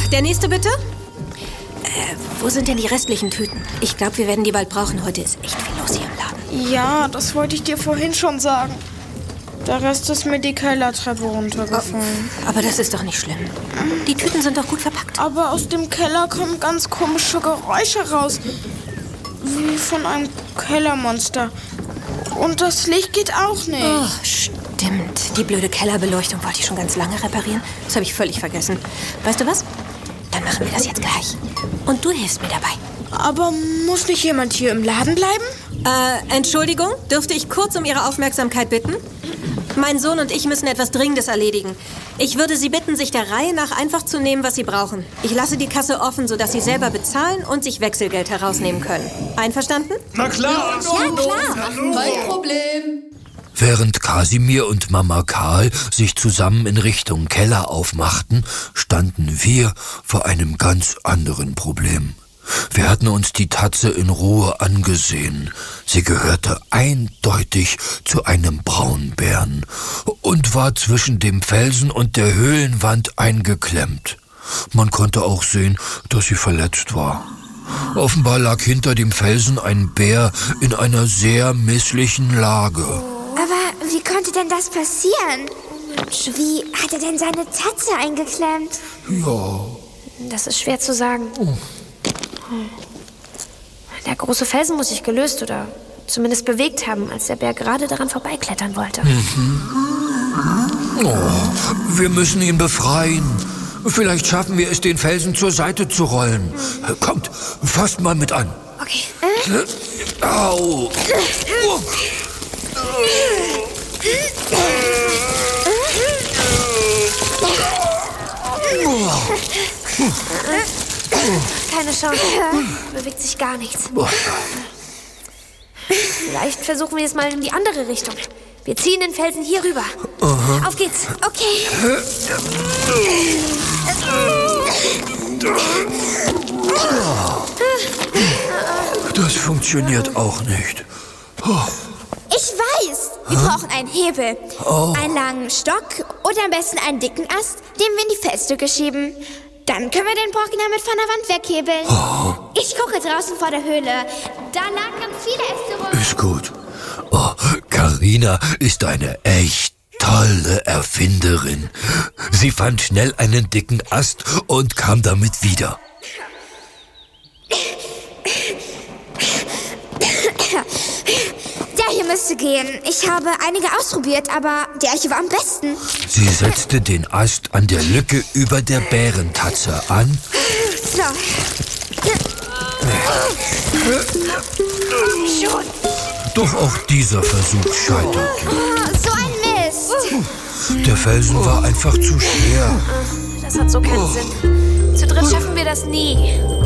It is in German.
der nächste bitte. Wo sind denn die restlichen Tüten? Ich glaube, wir werden die bald brauchen. Heute ist echt viel los hier im Laden. Ja, das wollte ich dir vorhin schon sagen. Der Rest ist mir die Kellertreppe runtergefallen. Aber das ist doch nicht schlimm. Die Tüten sind doch gut verpackt. Aber aus dem Keller kommen ganz komische Geräusche raus. Wie von einem Kellermonster. Und das Licht geht auch nicht. Oh, stimmt. Die blöde Kellerbeleuchtung wollte ich schon ganz lange reparieren. Das habe ich völlig vergessen. Weißt du was? Dann machen wir das jetzt gleich. Und du hilfst mir dabei. Aber muss nicht jemand hier im Laden bleiben? Entschuldigung, dürfte ich kurz um Ihre Aufmerksamkeit bitten? Mein Sohn und ich müssen etwas Dringendes erledigen. Ich würde Sie bitten, sich der Reihe nach einfach zu nehmen, was Sie brauchen. Ich lasse die Kasse offen, sodass Sie selber bezahlen und sich Wechselgeld herausnehmen können. Einverstanden? Na klar. Ja, klar. Kein Problem. Während Kasimir und Mama Karl sich zusammen in Richtung Keller aufmachten, standen wir vor einem ganz anderen Problem. Wir hatten uns die Tatze in Ruhe angesehen. Sie gehörte eindeutig zu einem Braunbären und war zwischen dem Felsen und der Höhlenwand eingeklemmt. Man konnte auch sehen, dass sie verletzt war. Offenbar lag hinter dem Felsen ein Bär in einer sehr misslichen Lage. Aber wie konnte denn das passieren? Wie hat er denn seine Tatze eingeklemmt? Ja. Das ist schwer zu sagen. Der große Felsen muss sich gelöst oder zumindest bewegt haben, als der Bär gerade daran vorbeiklettern wollte. Oh, wir müssen ihn befreien. Vielleicht schaffen wir es, den Felsen zur Seite zu rollen. Kommt, fasst mal mit an. Okay. Au! Keine Chance. Bewegt sich gar nichts. Vielleicht versuchen wir es mal in die andere Richtung. Wir ziehen den Felsen hier rüber. Auf geht's. Okay. Das funktioniert auch nicht. Ich weiß. Wir brauchen einen Hebel. Einen langen Stock oder am besten einen dicken Ast, den wir in die Felsstücke schieben. Dann können wir den Brocken damit von der Wand weghebeln. Ich gucke draußen vor der Höhle. Da lagen ganz viele Äste rum. Ist gut. Oh, Carina ist eine echt tolle Erfinderin. Sie fand schnell einen dicken Ast und kam damit wieder. Der hier müsste gehen. Ich habe einige ausprobiert, aber der hier war am besten. Sie setzte den Ast an der Lücke über der Bärentatze an. So. Schon. Doch auch dieser Versuch scheiterte. So ein Mist. Der Felsen war einfach zu schwer. Das hat so keinen Sinn. Zu dritt schaffen wir das nie.